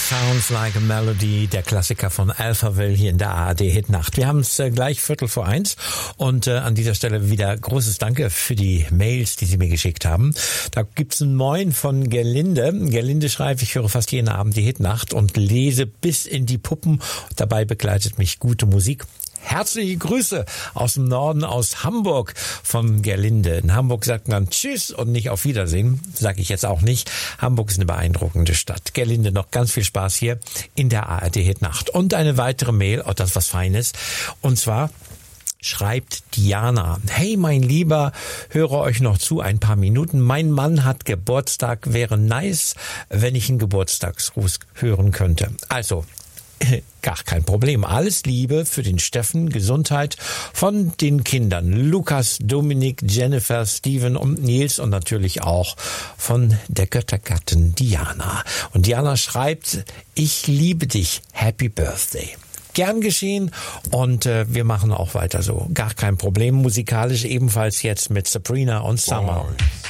Sounds Like a Melody, der Klassiker von Alphaville hier in der ARD-Hitnacht. Wir haben es gleich 1:45 und an dieser Stelle wieder großes Danke für die Mails, die Sie mir geschickt haben. Da gibt's ein Moin von Gerlinde. Gerlinde schreibt, ich höre fast jeden Abend die Hitnacht und lese bis in die Puppen. Dabei begleitet mich gute Musik. Herzliche Grüße aus dem Norden, aus Hamburg von Gerlinde. In Hamburg sagt man Tschüss und nicht auf Wiedersehen, sage ich jetzt auch nicht. Hamburg ist eine beeindruckende Stadt. Gerlinde, noch ganz viel Spaß hier in der ARD-Hitnacht. Und eine weitere Mail, auch das was Feines, und zwar schreibt Diana: Hey mein Lieber, höre euch noch zu ein paar Minuten. Mein Mann hat Geburtstag, wäre nice, wenn ich einen Geburtstagsgruß hören könnte. Also, gar kein Problem. Alles Liebe für den Steffen, Gesundheit von den Kindern Lukas, Dominik, Jennifer, Steven und Nils und natürlich auch von der Göttergattin Diana. Und Diana schreibt, ich liebe dich, Happy Birthday. Gern geschehen und wir machen auch weiter so. Gar kein Problem. Musikalisch ebenfalls jetzt mit Sabrina und Summer.